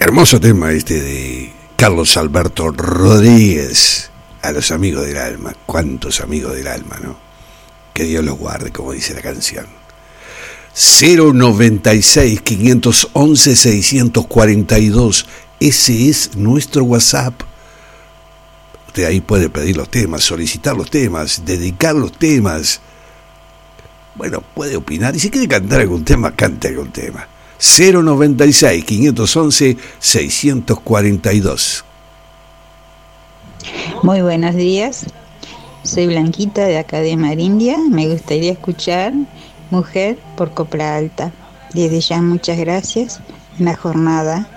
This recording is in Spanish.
Hermoso tema este de Carlos Alberto Rodríguez. A los amigos del alma. Cuántos amigos del alma, ¿no? Que Dios los guarde, como dice la canción. 096 511 642. Ese es nuestro WhatsApp. Usted ahí puede pedir los temas, solicitar los temas, dedicar los temas. Bueno, puede opinar. Y si quiere cantar algún tema, cante algún tema. 096 511 642. Muy buenos días. Soy Blanquita de acá de Marindia. Me gustaría escuchar Mujer por Copla Alta. Desde ya muchas gracias en la jornada.